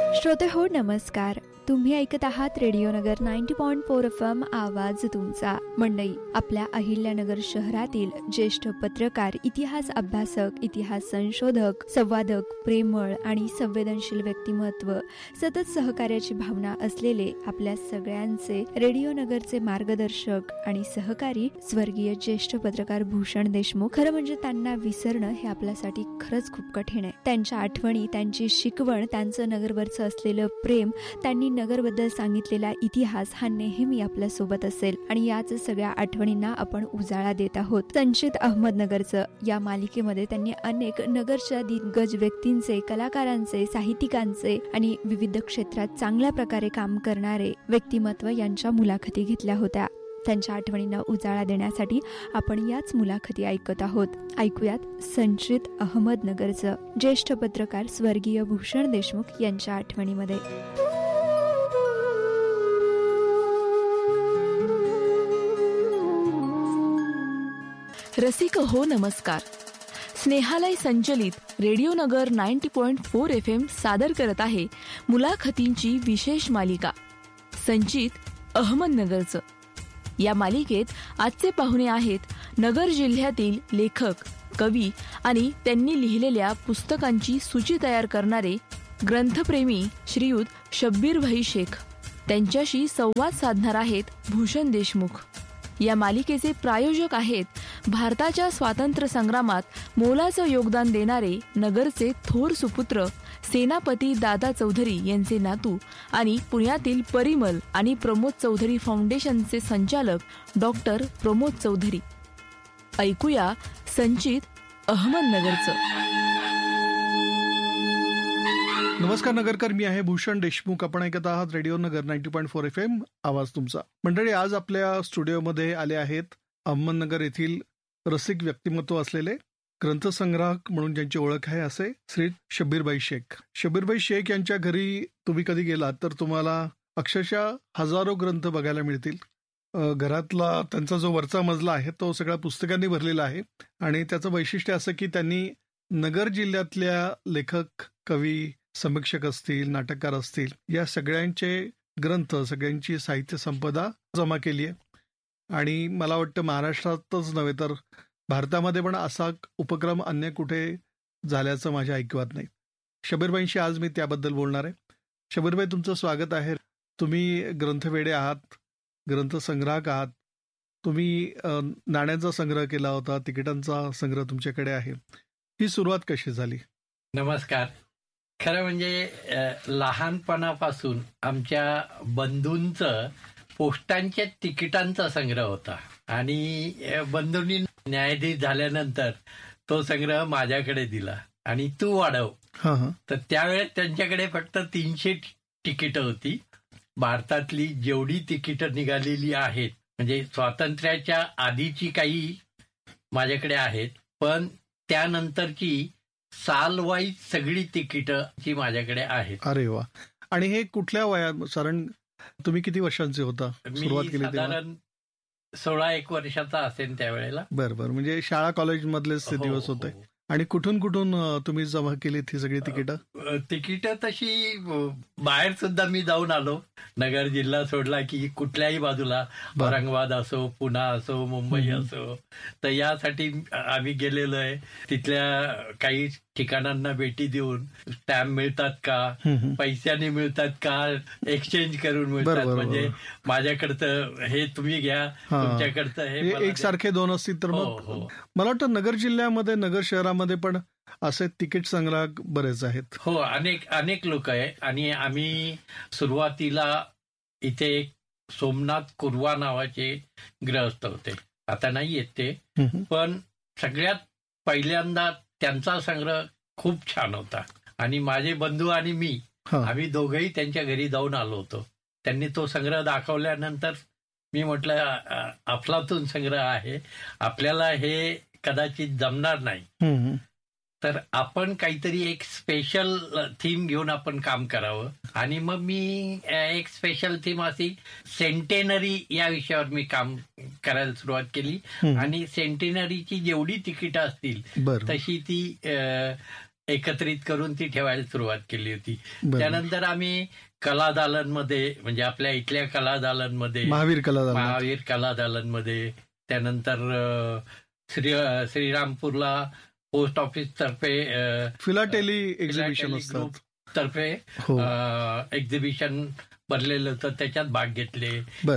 श्रोते हो नमस्कार. तुम्ही ऐकत आहात रेडिओ नगर 90.4 FM आवाज तुमचा. मंडई, आपल्या अहिल्यानगर शहरातील ज्येष्ठ पत्रकार, इतिहास अभ्यासक, इतिहास संशोधक, संवादक, प्रेमळ आणि संवेदनशील व्यक्तिमत्व, सतत सहकार्याची भावना असलेले आपल्या सगळ्यांचे रेडिओ नगरचे मार्गदर्शक आणि सहकारी स्वर्गीय ज्येष्ठ पत्रकार भूषण देशमुख. खरं म्हणजे त्यांना विसरणं हे आपल्यासाठी खरंच खूप कठीण आहे. त्यांच्या आठवणी, त्यांची शिकवण, त्यांचं नगरवरचं असलेलं प्रेम, त्यांनी नगरबद्दल सांगितलेला इतिहास हा नेहमी आपल्या सोबत असेल आणि याच सगळ्या आठवणींना आपण उजाळा देत आहोत. संचित अहमदनगरचं या मालिकेमध्ये त्यांनी अनेक नगरच्या दिग्गज व्यक्तींचे, कलाकारांचे, साहित्यिकांचे आणि विविध क्षेत्रात चांगल्या प्रकारे काम करणारे व्यक्तिमत्व यांच्या मुलाखती घेतल्या होत्या. त्यांच्या आठवणींना उजाळा देण्यासाठी आपण याच मुलाखती ऐकत आहोत. ऐकूयात संचित अहमदनगरचं ज्येष्ठ पत्रकार स्वर्गीय भूषण देशमुख यांच्या आठवणीमध्ये. रसिक हो नमस्कार. स्नेहालय संचलित रेडिओ नगर 90.4 FM सादर करत आहे मुलाखतींची विशेष मालिका संचित अहमदनगरचं. या मालिकेत आजचे पाहुणे आहेत नगर जिल्ह्यातील लेखक, कवी आणि त्यांनी लिहिलेल्या पुस्तकांची सूची तयार करणारे ग्रंथप्रेमी श्रीयुत शब्बीर भाई शेख. त्यांच्याशी संवाद साधणार आहेत भूषण देशमुख. या मालिकेचे प्रायोजक आहेत भारताच्या स्वातंत्र्य संग्रामात मोलाचं योगदान देणारे नगरचे थोर सुपुत्र सेनापती दादा चौधरी यांचे नातू आणि पुण्यातील परिमल आणि प्रमोद चौधरी फाउंडेशनचे संचालक डॉक्टर प्रमोद चौधरी. ऐकूया संचित अहमदनगरचं. नमस्कार नगरकर, मी आहे भूषण देशमुख. आपण ऐकत आहात रेडिओ नगर 90.4 FM आवाज तुमचा. मंडळी, आज आपल्या स्टुडिओमध्ये आले आहेत अहमदनगर येथील रसिक व्यक्तिमत्व असलेले, ग्रंथसंग्राहक म्हणून ज्यांची ओळख आहे असे श्री शब्बीरभाई शेख. शब्बीरभाई शेख यांच्या घरी तुम्ही कधी गेलात तर तुम्हाला अक्षरशः हजारो ग्रंथ बघायला मिळतील. घरातला त्यांचा जो वरचा मजला आहे तो सगळ्या पुस्तकांनी भरलेला आहे आणि त्याचं वैशिष्ट्य असं की त्यांनी नगर जिल्ह्यातल्या लेखक, कवी, समीक्षक असतील, नाटककार असतील, या सगळ्यांचे ग्रंथ, सगळ्यांची साहित्य संपदा जमा केली आहे. आणि मला वाटतं महाराष्ट्रातच नव्हे तर भारतामध्ये पण असा उपक्रम अन्य कुठे झाल्याचं माझ्या ऐकिवात नाही. शब्बीरभाईंशी आज मी त्याबद्दल बोलणार आहे. शब्बीरभाई, तुमचं स्वागत आहे. तुम्ही ग्रंथवेडे आहात, ग्रंथसंग्राहक आहात. तुम्ही नाण्यांचा संग्रह केला होता, तिकिटांचा संग्रह तुमच्याकडे आहे. ही सुरुवात कशी झाली? नमस्कार. खरं म्हणजे लहानपणापासून आमच्या बंधूंचं पोस्टांच्या तिकिटांचा संग्रह होता आणि बंधूंनी न्यायाधीश झाल्यानंतर तो संग्रह माझ्याकडे दिला आणि तू वाढव. तर त्यावेळेस त्यांच्याकडे फक्त 300 तिकीटं होती. भारतातली जेवढी तिकीटं निघालेली आहेत, म्हणजे स्वातंत्र्याच्या आधीची काही माझ्याकडे आहेत, पण त्यानंतरची सालवाईज सगळी तिकीटं जी माझ्याकडे आहेत. अरे वा. आणि हे कुठल्या वयात, साधारण तुम्ही किती वर्षांचे होता सुरुवात केली? साधारण 16-1 वर्षाचा असेल त्यावेळेला. बरं, म्हणजे शाळा कॉलेज मधलेच ते दिवस होते. आणि कुठून कुठून तुम्ही जमा केलीत ही सगळी तिकीटं? तिकीटं तशी बाहेर सुद्धा मी जाऊन आलो. नगर जिल्हा सोडला की कुठल्याही बाजूला, औरंगाबाद असो, पुणा असो, मुंबई असो, तर यासाठी आम्ही गेलेलो आहे. तिथल्या काही ठिकाणांना भेटी देऊन स्टॅम्प मिळतात का, पैशाने मिळतात का, एक्सचेंज करून मिळतात, म्हणजे माझ्याकडचं हे तुम्ही घ्या, तुमच्याकडचं हे एकसारखे दोन असतील तर मग. मला वाटतं नगर जिल्ह्यामध्ये, नगर शहरामध्ये पण असे तिकीट संग्राहक बरेच आहेत. हो, अनेक लोक आहे. आणि आम्ही सुरुवातीला इथे एक सोमनाथ कुर्वा नावाचे ग्रहस्थ होते, आता नाही येत ते, पण सगळ्यात पहिल्यांदा त्यांचा संग्रह खूप छान होता. आणि माझे बंधू आणि मी, आम्ही दोघंही त्यांच्या घरी जाऊन आलो होतो. त्यांनी तो संग्रह दाखवल्यानंतर मी म्हटलं, अफलातून संग्रह आहे, आपल्याला हे कदाचित जमणार नाही, तर आपण काहीतरी एक स्पेशल थीम घेऊन आपण काम करावं. आणि मग मी एक स्पेशल थीम अशी सेंटेनरी या विषयावर मी काम करायला सुरुवात केली. आणि सेंटेनरीची जेवढी तिकीटं असतील तशी ती एकत्रित करून ती ठेवायला सुरुवात केली होती. बरं. त्यानंतर आम्ही कला दालनमध्ये, म्हणजे आपल्या इथल्या कला दालनमध्ये, महावीर कला दालनमध्ये, त्यानंतर श्रीरामपूरला पोस्ट ऑफिस तर्फे फिलाटेली एक्झिबिशन ग्रुप तर्फे एक्झिबिशन भरलेलं होतं, त्याच्यात भाग घेतले.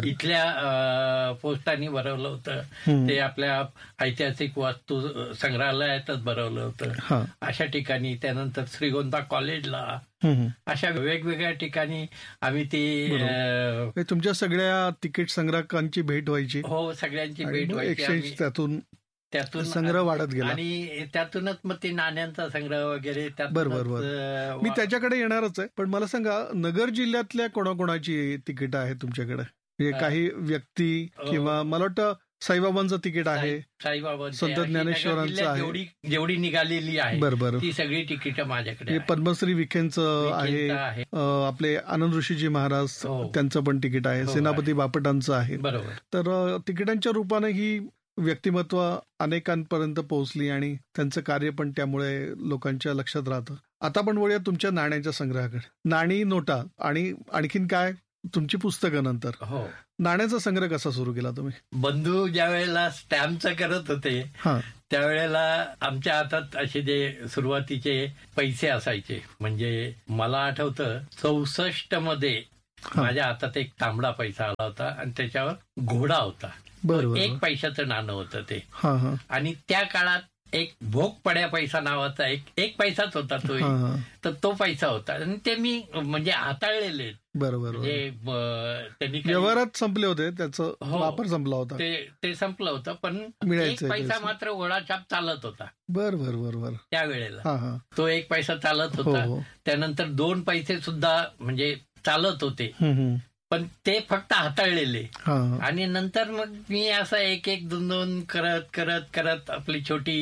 इथल्या पोस्टांनी भरवलं होतं, ते आपल्या ऐतिहासिक वास्तू संग्रहालयातच भरवलं होतं, अशा ठिकाणी. त्यानंतर श्रीगोंदा कॉलेजला, अशा वेगवेगळ्या ठिकाणी आम्ही ती तुमच्या सगळ्या तिकीट संग्राहकांची भेट व्हायची. हो, सगळ्यांची भेट व्हायची. त्यातून संग्रह वाढत गेला आणि त्यातूनच मग ते नाण्यांचा संग्रह वगैरे. बरोबर. मी त्याच्याकडे येणारच आहे, पण मला सांगा, नगर जिल्ह्यातल्या कोणाकोणाची तिकीट आहे तुमच्याकडे? म्हणजे काही व्यक्ती किंवा मला वाटतं साईबाबांचं तिकीट आहे, संत ज्ञानेश्वरांचं आहे, जेवढी निघालेली आहे बरोबर ती सगळी तिकीटं माझ्याकडे. पद्मश्री विखेंचं आहे, आपले आनंद ऋषीजी महाराज त्यांचं पण तिकीट आहे, सेनापती बापटांचं आहे. बरोबर. तर तिकिटांच्या रूपाने ही व्यक्तिमत्व अनेकांपर्यंत पोहोचली आणि त्यांचं कार्य पण त्यामुळे लोकांच्या लक्षात राहतं. आता पण वळूया तुमच्या नाण्यांच्या संग्रहाकडे. नाणी, नोटा आणि आणखीन काय, तुमची पुस्तकं नंतर. हो. नाण्याचा संग्रह कसा सुरू केला तुम्ही? बंधू ज्या वेळेला स्टॅम्पचं करत होते त्यावेळेला आमच्या हातात असे जे सुरुवातीचे पैसे असायचे. म्हणजे मला आठवतं 64 मध्ये माझ्या हातात एक तांबडा पैसा आला होता आणि त्याच्यावर घोडा होता. 1 पैशाचं नाणं होतं ते. आणि त्या काळात एक भोगपड्या पैसा नावाचा एक पैसाच होता तो. तर तो पैसा होता आणि ते मी म्हणजे हाताळलेले. बरोबर. त्यांनी व्यवहारात संपले होते, त्याचा वापर संपला होता, ते संपलं होतं. पण एक पैसा मात्र घोडाछाप चालत होता. बरोबर. त्यावेळेला तो 1 पैसा चालत होता. त्यानंतर 2 पैसे सुद्धा म्हणजे चालत होते, पण ते फक्त हाताळलेले. आणि नंतर मग मी असं 1-1, 2-2 करत आपली छोटी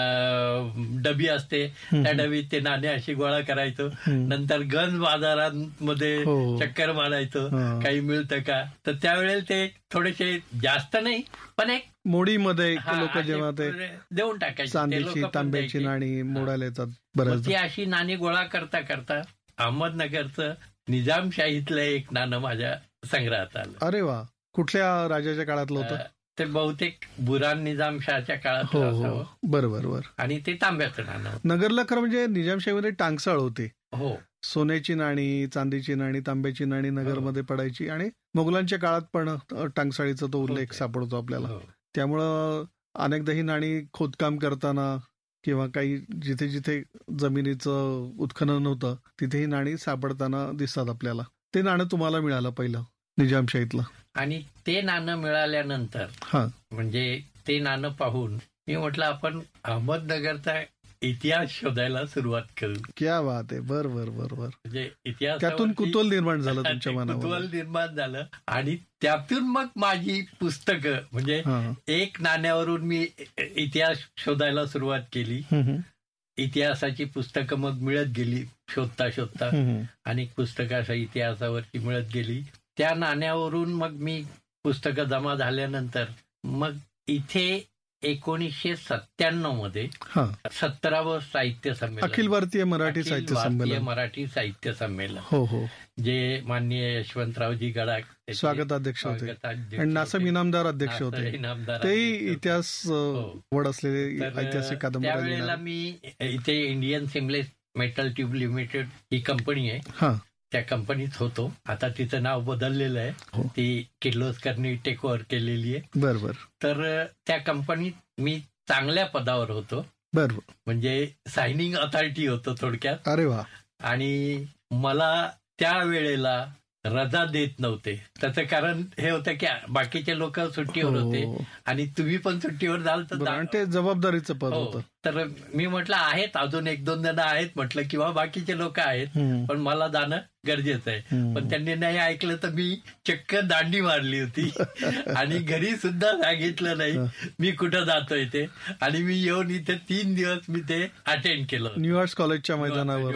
डबी असते, त्या डबीत ते नाणे अशी गोळा करायचो. नंतर गंज बाजारांमध्ये चक्कर मारायचो, काही मिळतं का. तर त्यावेळेला ते थोडेसे, जास्त नाही पण एक मोडीमध्ये लोक जेव्हा ते देऊन टाकायचे, चांदीची तांब्याची नाणी मोडायला येतात बरं. ती अशी नाणी गोळा करता करता अहमदनगरचं निजामशाहीतलं एक नाणं माझ्या संग्रहात आलं. अरे वा. कुठल्या राजाच्या काळातलं होतं ते? बहुतेक बुरान निजामशाहच्या काळात. बरोबर. आणि ते तांब्याचं नाणं. नगरला खरं म्हणजे निजामशाहीमध्ये टांगसाळ होते. हो. सोन्याची नाणी, चांदीची नाणी, तांब्याची नाणी नगरमध्ये पडायची. आणि मोगलांच्या काळात पण टांगसाळीचा तो उल्लेख सापडतो आपल्याला. त्यामुळं अनेकदा ही नाणी खोदकाम करताना किंवा काही जिथे जिथे जमिनीचं उत्खनन होतं तिथे ही नाणी सापडताना दिसतात आपल्याला. ते नाणं तुम्हाला मिळालं पहिलं निजामशाहीतलं. आणि ते नाणं मिळाल्यानंतर म्हणजे ते नाणं पाहून मी म्हटलं आपण अहमदनगरचा इतिहास शोधायला सुरुवात करू. क्या बात आहे. बरोबर. म्हणजे इतिहास, त्यातून कुतूहल निर्माण झालं तुमच्या मनात. कुतूहल निर्माण झालं आणि त्यातून मग माझी पुस्तकं, म्हणजे 1 नाण्यावरून मी इतिहास शोधायला सुरुवात केली. इतिहासाची पुस्तकं मग मिळत गेली शोधता अनेक पुस्तकं अशा इतिहासावरची मिळत गेली. त्या नाण्यावरून मग मी पुस्तकं जमा झाल्यानंतर मग इथे 1997 मध्ये 17वं साहित्य संमेलन, अखिल भारतीय मराठी साहित्य संमेलन, जे माननीय यशवंतरावजी गडाख स्वागताध्यक्ष होते आणि नासम इनामदार अध्यक्ष होते. तेही इतिहास वड असलेले ऐतिहासिक कादंबरी. त्यावेळेला मी इथे Indian seamless metal tube limited ही कंपनी आहे, त्या कंपनीत होतो. आता तिचं नाव बदललेलं आहे, ती किर्लोस्करनी टेक ओव्हर केलेली आहे. बरोबर. तर त्या कंपनीत मी चांगल्या पदावर होतो. बरोबर. म्हणजे सायनिंग अथॉरिटी होतो थोडक्यात. अरे वा. आणि मला त्यावेळेला रजा देत नव्हते. त्याचं कारण हे होतं की बाकीचे लोक सुट्टीवर होते आणि तुम्ही पण सुट्टीवर जाल तर ते जबाबदारीचं पद होतं. तर मी म्हटलं आहेत अजून 1-2 जण आहेत म्हटलं, किंवा बाकीचे लोक आहेत, पण मला जाणं गरजेचं आहे. पण त्यांनी नाही ऐकलं तर मी चक्क दांडी मारली होती आणि घरी सुद्धा सांगितलं नाही मी कुठं जातोय ते. आणि मी येऊन इथे 3 दिवस मी ते अटेंड केलं. न्यूयॉर्क कॉलेजच्या मैदानावर.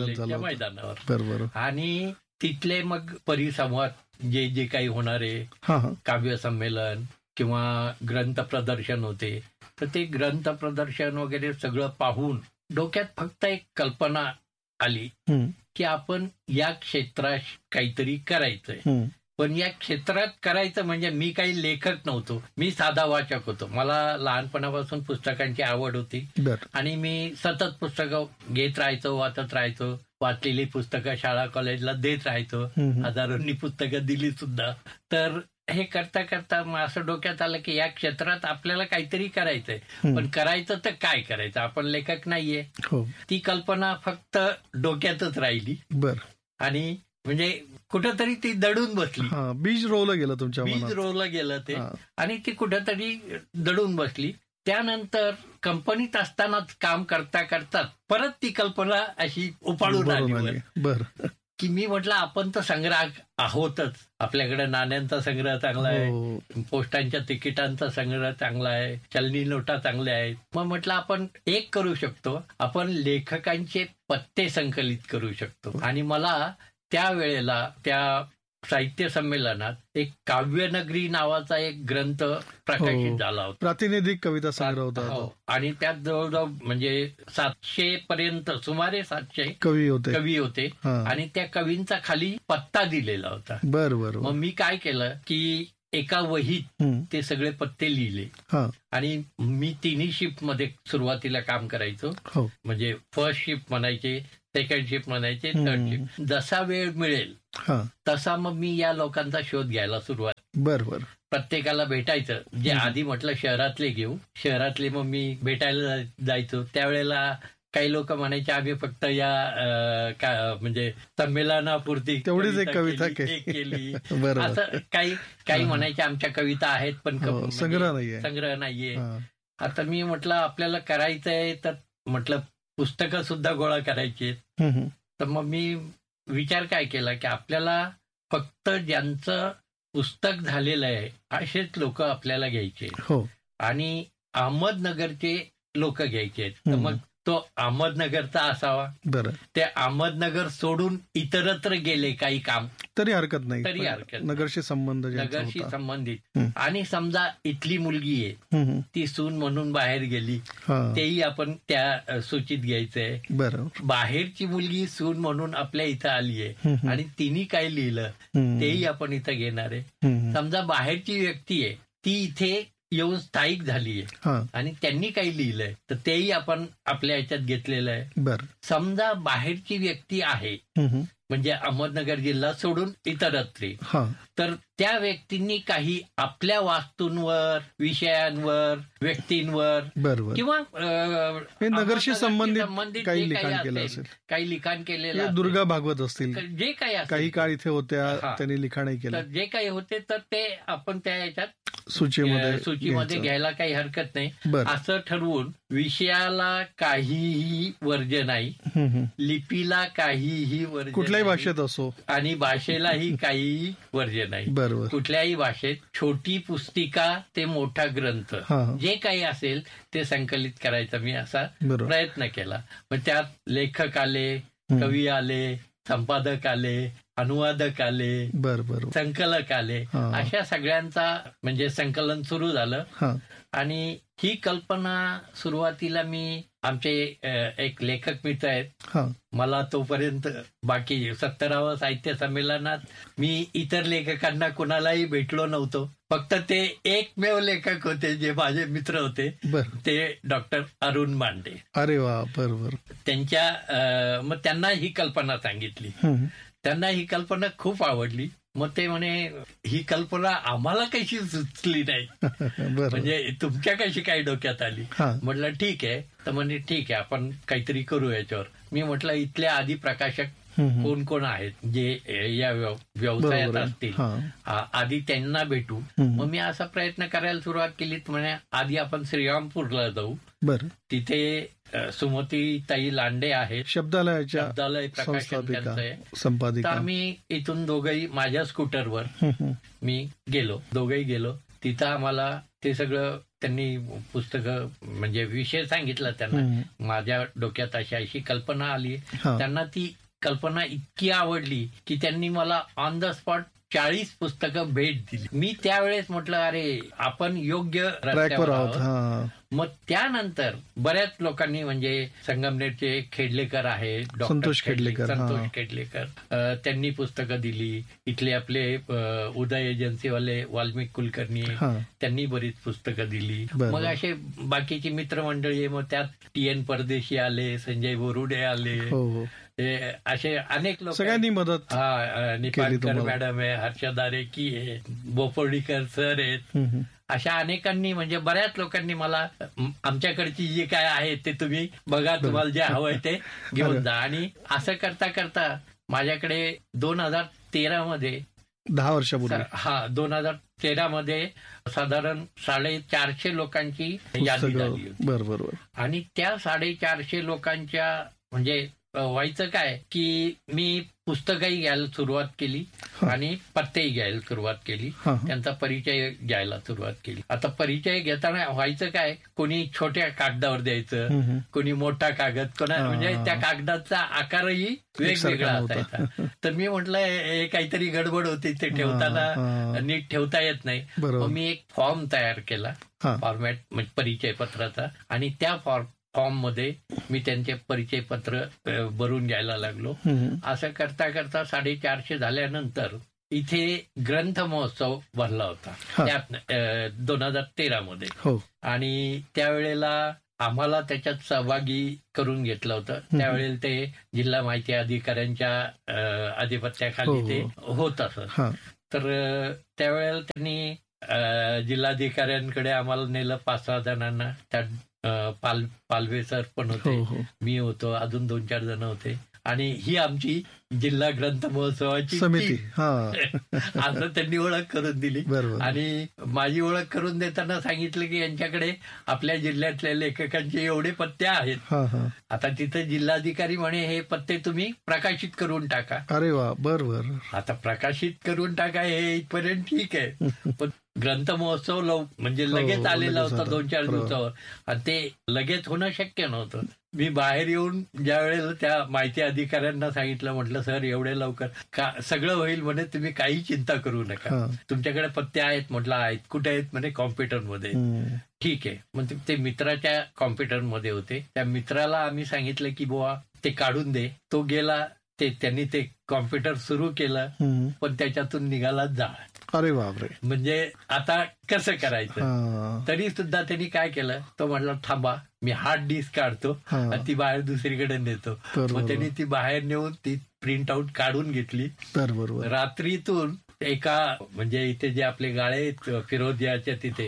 बरोबर. आणि तिथले मग परिसंवाद जे काही होणारे काव्य संमेलन किंवा ग्रंथ प्रदर्शन होते, तर ते ग्रंथ प्रदर्शन वगैरे सगळं पाहून डोक्यात फक्त एक कल्पना आली की आपण या क्षेत्रात काहीतरी करायचंय. पण या क्षेत्रात करायचं म्हणजे मी काही लेखक नव्हतो, मी साधा वाचक होतो. मला लहानपणापासून पुस्तकांची आवड होती आणि मी सतत पुस्तकं घेत राहायचो, वाचत राहायचो. वाचलेली पुस्तकं शाळा कॉलेजला देत राहायचो, हजारोंनी पुस्तकं दिली सुद्धा. तर हे करता करता असं डोक्यात आलं की या क्षेत्रात आपल्याला काहीतरी करायचंय, पण करायचं तर काय करायचं, आपण लेखक नाहीये. ती कल्पना फक्त डोक्यातच राहिली. आणि म्हणजे कुठंतरी ती दडून बसली, बीज रोवलं गेलं तुमच्या बीज रोवलं गेलं ते, आणि ती कुठंतरी दडून बसली. त्यानंतर कंपनीत असतानाच काम करता करता परत ती कल्पना अशी उपाडून आली की मी म्हटलं आपण तर संग्राहक आहोतच, आपल्याकडे नाण्यांचा संग्रह चांगला आहे, पोस्टांच्या तिकिटांचा संग्रह चांगला आहे, चलनी नोटा चांगल्या आहेत. मग म्हटलं आपण एक करू शकतो, आपण लेखकांचे पत्ते संकलित करू शकतो. आणि मला त्यावेळेला त्या साहित्य संमेलनात एक काव्यनगरी नावाचा एक ग्रंथ प्रकाशित झाला होता, प्रातिनिधिक कविता संग्रह होता. आणि त्यात जवळजवळ म्हणजे 700 पर्यंत, सुमारे 700 कवी होते. आणि त्या कवींचा खाली पत्ता दिलेला होता. मग मी काय केलं की एका वहीत ते सगळे पत्ते लिहिले. आणि मी तिन्ही शिफ्ट मध्ये सुरुवातीला काम करायचो. म्हणजे फर्स्ट शिफ्ट म्हणायचे, सेकंड शिफ्ट म्हणायचे, थर्ड शिफ्ट. जसा वेळ मिळेल तसा मग मी या लोकांचा शोध घ्यायला सुरुवात. प्रत्येकाला भेटायचं. जे आधी म्हटलं शहरातले घेऊ, शहरातले मग मी भेटायला जायचो. त्यावेळेला काही लोक म्हणायचे आम्ही फक्त या म्हणजे संमेलनापुरती तेवढीच एक कविता केली. असं काही म्हणायचे आमच्या कविता आहेत पण संग्रह नाहीये. आता मी म्हटलं आपल्याला करायचंय तर म्हटलं पुस्तकं सुद्धा गोळा करायची. तर मग मी विचार काय केला की आपल्याला फक्त ज्यांचं पुस्तक झालेलं आहे असेच लोक आपल्याला घ्यायचे आणि अहमदनगरचे लोक घ्यायचे. तर मग तो अहमदनगरचा असावा. ते अहमदनगर सोडून इतरत्र गेले काही काम तरी हरकत नाही, नगरशी संबंधित. आणि समजा इथली मुलगी आहे, ती सून म्हणून बाहेर गेली, तेही आपण त्या सूचीत घ्यायचंय. बाहेरची मुलगी सून म्हणून आपल्या इथं आली आहे आणि तिने काय लिहिलं तेही आपण इथं घेणार आहे. समजा बाहेरची व्यक्ती आहे, ती इथे येऊन स्थायिक झालीय आणि त्यांनी काही लिहिलंय तर तेही आपण आपल्या ह्याच्यात घेतलेलं आहे. समजा बाहेरची व्यक्ती आहे म्हणजे अहमदनगर जिल्हा सोडून इतरत्र, तर त्या व्यक्तींनी काही आपल्या वास्तूंवर, विषयांवर, व्यक्तींवर किंवा नगरशी संबंधित काही लिखाण केलेलं, दुर्गा भागवत असतील, जे काही काळ इथे होत्या त्यांनी लिखाणही केलं, जे काही होते तर ते आपण त्या याच्यात सूचीमध्ये घ्यायला काही हरकत नाही. असं ठरवून विषयाला काहीही वर्ज नाही, लिपीला काहीही वर्ज, कुठल्याही भाषेत असो, आणि भाषेलाही काहीही वर्ज नाही. कुठल्याही भाषेत छोटी पुस्तिका ते मोठा ग्रंथ जे काही असेल ते संकलित करायचा मी असा प्रयत्न केला. मग त्यात लेखक आले, कवी आले, संपादक आले, अनुवादक आले, संकलक आले, अशा सगळ्यांचा म्हणजे संकलन सुरू झालं. आणि ही कल्पना सुरुवातीला मी आमचे एक लेखक मित्र आहेत, मला तोपर्यंत बाकी 70व्या साहित्य संमेलनात मी इतर लेखकांना कुणालाही भेटलो नव्हतो. फक्त ते एकमेव लेखक होते जे माझे मित्र होते, ते डॉक्टर अरुण मांडे. अरे वा, बरोबर. मग त्यांना ही कल्पना सांगितली, त्यांना ही कल्पना खूप आवडली. मग ते म्हणे ही कल्पना आम्हाला कशी सुचली नाही, म्हणजे तुमच्या कशी काय डोक्यात आली. म्हटलं ठीक आहे. तर म्हणजे ठीक आहे आपण काहीतरी करू याच्यावर. मी म्हटलं इथल्या आधी प्रकाशक कोण कोण आहेत जे या व्यवसायात असतील, आधी त्यांना भेटू. मग मी असा प्रयत्न करायला सुरुवात केली. म्हणे आधी आपण श्रीरामपूरला जाऊ, तिथे सुमतीताई लांडे आहेत, शब्दालय प्रकाशन. तर आम्ही इथून दोघंही माझ्या स्कूटरवर मी गेलो, दोघंही गेलो. तिथं आम्हाला ते सगळं त्यांनी पुस्तकं म्हणजे विषय सांगितला त्यांना. माझ्या डोक्यात अशी कल्पना आली. त्यांना ती कल्पना इतकी आवडली की त्यांनी मला ऑन द स्पॉट 40 पुस्तकं भेट दिली. मी त्यावेळेस म्हटलं अरे आपण योग्य रस्त्यावर आहोत. मग त्यानंतर बऱ्याच लोकांनी म्हणजे संगमनेरचे खेडलेकर आहेत, संतोष खेडलेकर त्यांनी पुस्तकं दिली. इथले आपले उदय एजन्सीवाले वाल्मिक कुलकर्णी त्यांनी बरीच पुस्तकं दिली. मग असे बाकीची मित्रमंडळी, मग त्यात TN परदेशी आले, संजय बोरुडे आले, असे अनेक लोक, सगळ्यांनी मदत. निपाणकर मॅडम आहे, हर्षदा रेकी आहे, बोपर्डीकर सर आहेत, अशा अनेकांनी म्हणजे बऱ्याच लोकांनी मला आमच्याकडची जी काय आहे ते तुम्ही बघा, तुम्हाला जे हवंय ते घेऊन जा. आणि असं करता करता माझ्याकडे 2013 मध्ये 10 वर्षापूर्वी 2013 मध्ये साधारण 450 लोकांची यादी झाली होती. बरोबर. आणि त्या 450 लोकांच्या म्हणजे व्हायचं काय की मी पुस्तकही घ्यायला सुरुवात केली आणि पत्तेही घ्यायला सुरुवात केली, त्यांचा परिचय घ्यायला सुरुवात केली. आता परिचय घेताना व्हायचं काय, कोणी छोट्या कागदावर द्यायचं, कोणी मोठा कागद, म्हणजे त्या कागदाचा आकारही वेगवेगळा असायचा. तर मी म्हटलं हे काहीतरी गडबड होती, ते ठेवताना नीट ठेवता येत नाही. मग मी एक फॉर्म तयार केला, फॉर्मॅट म्हणजे परिचय पत्राचा, आणि त्या फॉर्म मध्ये मी त्यांचे परिचय पत्र भरून घ्यायला लागलो. असं करता करता 450 झाल्यानंतर इथे ग्रंथ महोत्सव भरला होता त्यात 2013 मध्ये. आणि त्यावेळेला आम्हाला त्याच्यात सहभागी करून घेतलं होतं. त्यावेळेला ते जिल्हा माहिती अधिकाऱ्यांच्या अधिपत्याखाली ते होत असत. तर त्यावेळेला त्यांनी जिल्हाधिकाऱ्यांकडे आम्हाला नेलं 5-6 जणांना. त्यात पालवे सर पण होते, मी होतो, अजून 2-4 जण होते. आणि ही आमची जिल्हा ग्रंथ महोत्सवाची समिती असं त्यांनी ओळख करून दिली. आणि माझी ओळख करून देताना सांगितलं की यांच्याकडे आपल्या जिल्ह्यातल्या लेखकांचे एवढे पत्ते आहेत, आता तिथे जिल्हाधिकारी म्हणे हे पत्ते तुम्ही प्रकाशित करून टाका. अरे वा, बरोबर. आता प्रकाशित करून टाका हे इथपर्यंत ठीक आहे, पण ग्रंथ महोत्सव म्हणजे लगेच आलेला होता 2-4 दिवसावर, आणि ते लगेच होणं शक्य नव्हतं. मी बाहेर येऊन ज्या वेळेला त्या माहिती अधिकाऱ्यांना सांगितलं, म्हटलं सर एवढे लवकर का सगळं होईल म्हणे, तुम्ही काही चिंता करू नका, तुमच्याकडे पत्ते आहेत. म्हटलं आहेत. कुठे आहेत म्हणे, कॉम्प्युटरमध्ये. ठीक आहे. मग ते मित्राच्या कॉम्प्युटरमध्ये होते. त्या मित्राला आम्ही सांगितलं की बुवा ते काढून दे. तो गेला, त्यांनी ते कॉम्प्युटर सुरू केलं, पण त्याच्यातून निघाला जाळ. अरे बापरे. म्हणजे आता कसं करायचं. तरी सुद्धा त्यांनी काय केलं, तो म्हटलं थांबा मी हार्ड डिस्क काढतो आणि ती बाहेर दुसरीकडे नेतो. मग त्यांनी ती बाहेर नेऊन ती प्रिंट आउट काढून घेतली. रात्रीतून एका म्हणजे इथे जे आपले गाळे फिरोदियाच्या तिथे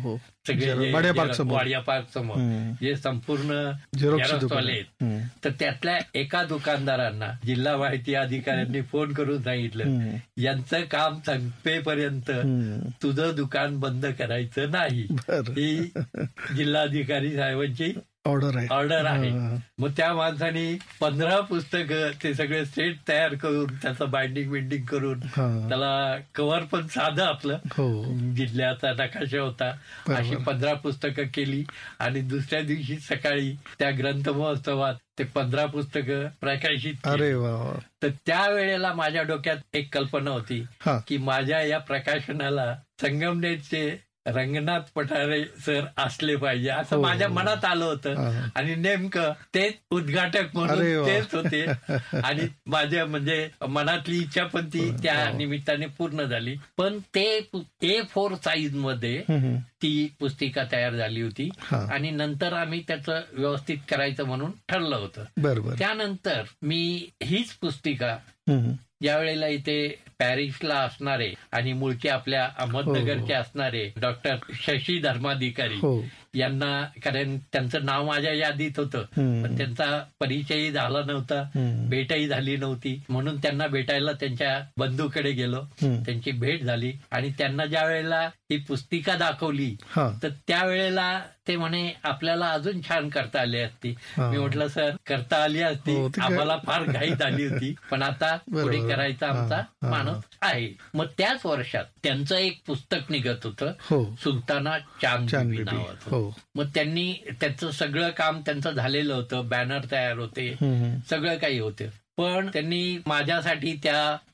सगळे वाडिया पार्क समोर जे संपूर्ण झेरॉक्सवाले आहेत, तर त्यातल्या एका दुकानदारांना जिल्हा माहिती अधिकाऱ्यांनी फोन करून सांगितलं यांचं काम संपेपर्यंत तुझं दुकान बंद करायचं नाही. ही जिल्हाधिकारी साहेबांची ऑर्डर आहे. मग त्या माणसाने 15 पुस्तकं ते सगळे सेट तयार करून त्याचं बाइंडिंग करून त्याला कव्हर पण साधं आपलं जिल्ह्याचा नकाशा होता, अशी 15 पुस्तकं केली. आणि दुसऱ्या दिवशी सकाळी त्या ग्रंथ महोत्सवात ते 15 पुस्तकं प्रकाशित केली. तर त्यावेळेला माझ्या डोक्यात एक कल्पना होती की माझ्या या प्रकाशनाला संगमनेरचे रंगनाथ पठारे सर असले पाहिजे असं माझ्या मनात आलं होतं. आणि नेमकं तेच उद्घाटक म्हणून तेच होते. आणि माझ्या म्हणजे मनातली इच्छा पण ती त्या निमित्ताने पूर्ण झाली. पण ते A4 साईज मध्ये ती पुस्तिका तयार झाली होती. आणि नंतर आम्ही त्याचं व्यवस्थित करायचं म्हणून ठरलं होतं. त्यानंतर मी हीच पुस्तिका यावेळेला इथे पॅरिसला असणारे आणि मूळचे आपल्या अहमदनगरचे असणारे डॉक्टर शशी धर्माधिकारी यांना, कारण त्यांचं नाव माझ्या यादीत होतं पण त्यांचा परिचयही झाला नव्हता, भेटही झाली नव्हती, म्हणून त्यांना भेटायला त्यांच्या बंधूकडे गेलो. त्यांची भेट झाली आणि त्यांना ज्या वेळेला ही पुस्तिका दाखवली तर त्यावेळेला ते म्हणे आपल्याला अजून छान करता आली असती. मी म्हटलं सर करता आली असती, आम्हाला फार घाई झाली होती, पण आता पुढे करायचा आमचा माणूस आहे. मग त्याच वर्षात त्यांचं एक पुस्तक निघत होतं, सुलताना चांदबी नावाचं. मग त्यांनी त्याचं सगळं काम त्यांचं झालेलं होतं, बॅनर तयार होते, सगळं काही होतं. पण त्यांनी माझ्यासाठी त्या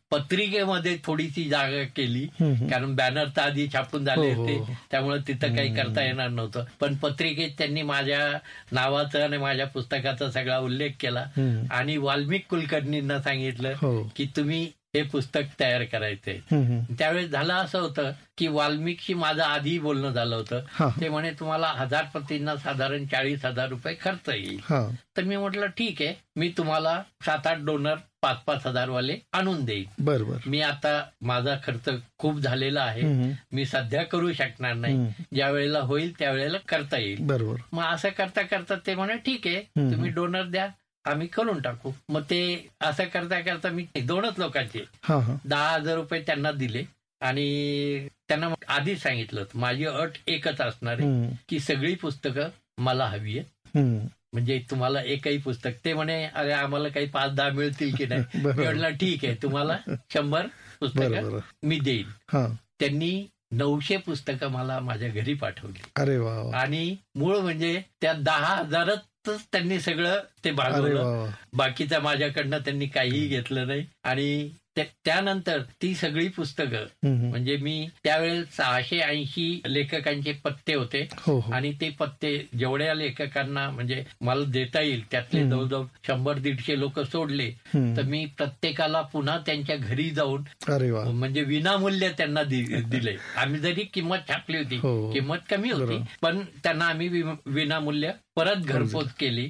पत्रिकेमध्ये थोडीशी जागा केली, कारण बॅनर तर आधी छापून झाले होते, त्यामुळे तिथं काही करता येणार नव्हतं. पण पत्रिकेत त्यांनी माझ्या नावाचा आणि माझ्या पुस्तकाचा सगळा उल्लेख केला आणि वाल्मिक कुलकर्णींना सांगितलं की तुम्ही हे पुस्तक तयार करायचंय. त्यावेळेस झालं असं होतं की वाल्मिकशी माझं आधी बोलणं झालं होतं. ते म्हणे तुम्हाला 1000 प्रतींना साधारण 40,000 रुपये खर्च येईल. तर मी म्हटलं ठीक आहे, मी तुम्हाला 7-8 डोनर 5-5 वाले आणून देईन. बरोबर. मी आता माझा खर्च खूप झालेला आहे, मी सध्या करू शकणार नाही, ज्या वेळेला होईल त्यावेळेला करता येईल. बरोबर. मग असं करता करता ते म्हणे ठीक आहे, तुम्ही डोनर द्या, आम्ही करून टाकू. मग ते असं करता करता मी 2च लोकांचे 10,000 रुपये त्यांना दिले आणि त्यांना आधीच सांगितलं माझी अट एकच असणार आहे की सगळी पुस्तकं मला हवी आहेत, म्हणजे तुम्हाला एकही पुस्तक. ते म्हणे अरे आम्हाला काही 5-10 मिळतील की नाही. म्हटलं ठीक आहे, तुम्हाला 100 पुस्तकं मी देईन. त्यांनी 900 पुस्तकं मला माझ्या घरी पाठवली. अरे वा. आणि मूळ म्हणजे त्या 10,000च त्यांनी सगळं ते भागवलं, बाकीचं माझ्याकडनं त्यांनी काहीही घेतलं नाही. आणि त्यानंतर ती सगळी पुस्तकं म्हणजे मी त्यावेळेस 680 लेखकांचे पत्ते होते आणि ते पत्ते जेवढ्या लेखकांना म्हणजे मला देता येईल त्यातले जवळजवळ 100-150 लोक सोडले, तर मी प्रत्येकाला पुन्हा त्यांच्या घरी जाऊन म्हणजे विनामूल्य त्यांना दिले. आम्ही जरी किंमत छापली होती, किंमत कमी होती, पण त्यांना आम्ही विनामूल्य परत घरपोच केली.